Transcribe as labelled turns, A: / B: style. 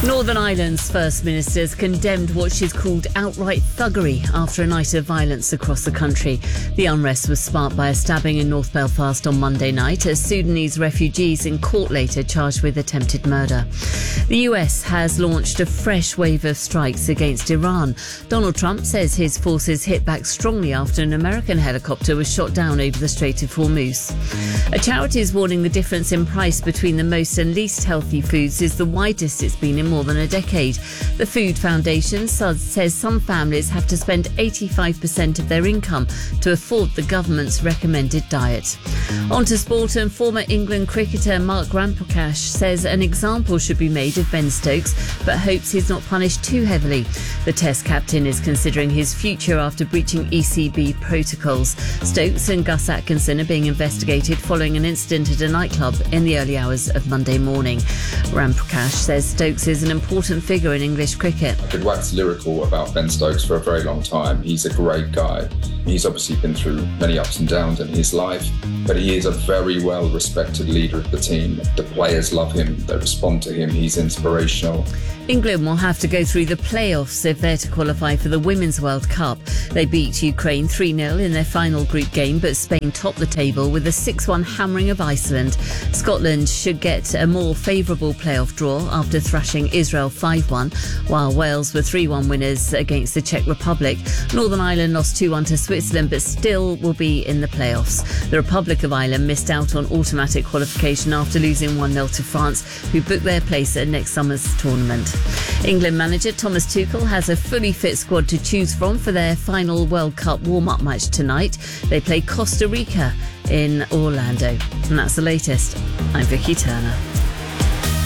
A: Northern Ireland's First Minister has condemned what she's called outright thuggery after a night of violence across the country. The unrest was sparked by a stabbing in North Belfast on Monday night as Sudanese refugees in court later charged with attempted murder. The US has launched a fresh wave of strikes against Iran. Donald Trump says his forces hit back strongly after an American helicopter was shot down over the Strait of Hormuz. A charity is warning the difference in price between the most and least healthy foods is the widest it's been in more than a decade. The Food Foundation says some families have to spend 85% of their income to afford the government's recommended diet. On to sport, and former England cricketer Mark Ramprakash says an example should be made of Ben Stokes, but hopes he's not punished too heavily. The Test captain is considering his future after breaching ECB protocols. Stokes and Gus Atkinson are being investigated following an incident at a nightclub in the early hours of Monday morning. Ramprakash says Stokes is an important figure in English cricket.
B: I could wax lyrical about Ben Stokes for a very long time. He's a great guy. He's obviously been through many ups and downs in his life, but he is a very well-respected leader of the team. The players love him. They respond to him. He's inspirational.
A: England will have to go through the playoffs if they're to qualify for the Women's World Cup. They beat Ukraine 3-0 in their final group game, but Spain topped the table with a 6-1 hammering of Iceland. Scotland should get a more favourable playoff draw after thrashing Israel 5-1, while Wales were 3-1 winners against the Czech Republic. Northern Ireland lost 2-1 to Switzerland, but still will be in the playoffs. The Republic of Ireland missed out on automatic qualification after losing 1-0 to France, who booked their place at next summer's tournament. England manager Thomas Tuchel has a fully fit squad to choose from for their final World Cup warm-up match tonight. They play Costa Rica in Orlando. And that's the latest. I'm Vicky Turner.